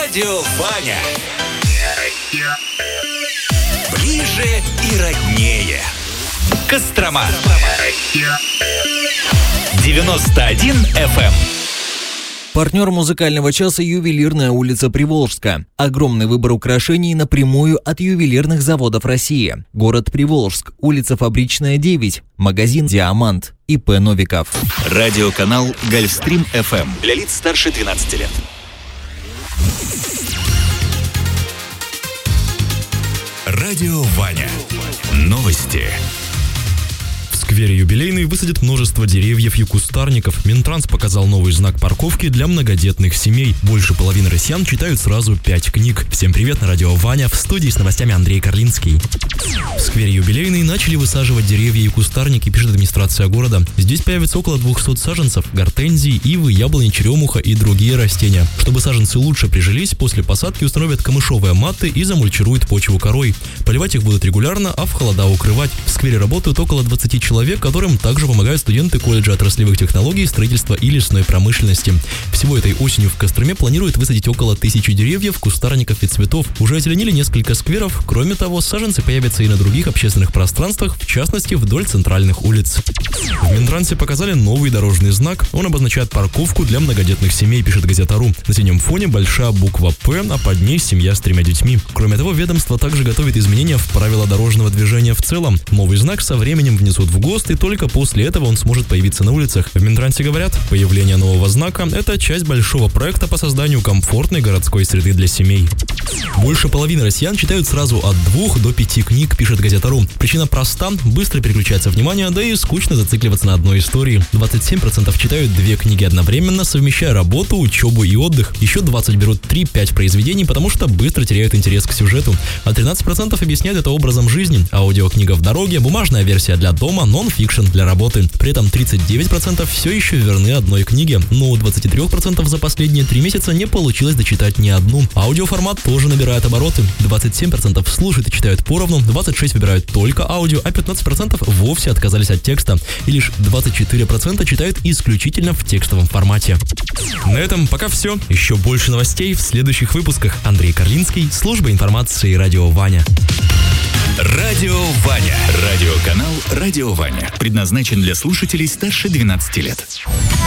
Радио Ваня. Ближе и роднее. Кострома. 91 FM. Партнер музыкального часа «Ювелирная улица Приволжска». Огромный выбор украшений напрямую от ювелирных заводов России. Город Приволжск, улица Фабричная, 9. Магазин «Диамант». ИП Новиков. Радиоканал «Гольфстрим FM». Для лиц старше 12 лет. Радио Ваня. Новости. В сквере Юбилейный высадят множество деревьев и кустарников. Минтранс показал новый знак парковки для многодетных семей. Больше половины россиян читают сразу 5 книг. Всем привет, на радио Ваня, в студии с новостями Андрей Карлинский. В сквере Юбилейный начали высаживать деревья и кустарники, пишет администрация города. Здесь появится около 200 саженцев, гортензии, ивы, яблони, черемуха и другие растения. Чтобы саженцы лучше прижились, после посадки установят камышовые маты и замульчируют почву корой. Поливать их будут регулярно, а в холода укрывать. В сквере работают около 20 человек, которым также помогают студенты колледжа отраслевых технологий, строительства и лесной промышленности. Всего этой осенью в Костроме планируют высадить около 1000 деревьев, кустарников и цветов. Уже озеленили несколько скверов. Кроме того, саженцы появятся и на других общественных пространствах, в частности, вдоль центральных улиц. В Минтрансе показали новый дорожный знак. Он обозначает парковку для многодетных семей, пишет Газета.ру. На синем фоне большая буква «П», а под ней семья с 3 детьми. Кроме того, ведомство также готовит изменения в правила дорожного движения в целом. Новый знак со временем внесут в ГОСТ, и только после этого он сможет появиться на улицах. В Минтрансе говорят, появление нового знака – это часть большого проекта по созданию комфортной городской среды для семей. Больше половины россиян читают сразу от 2 до 5 книг, пишет Газета.ру. Причина проста – быстро переключается внимание, да и скучно зацикливаться на одной истории. 27% читают 2 книги одновременно, совмещая работу, учебу и отдых. Еще 20% берут 3-5 произведений, потому что быстро теряют интерес к сюжету. А 13% объясняют это образом жизни. Аудиокнига в дороге, бумажная версия для дома, нон-фикшн для работы. При этом 39% все еще верны одной книге, но у 23% за последние 3 месяца не получилось дочитать ни одну. Аудиоформат тоже набирает обороты. 27% слушают и читают поровну, 26% выбирают только аудио, а 15% вовсе отказались от текста. И лишь 24% читают исключительно в текстовом формате. На этом пока все. Еще больше новостей в следующих выпусках. Андрей Карлинский, служба информации «Радио Ваня». Радио Ваня. Радиоканал «Радио Ваня». Предназначен для слушателей старше 12 лет.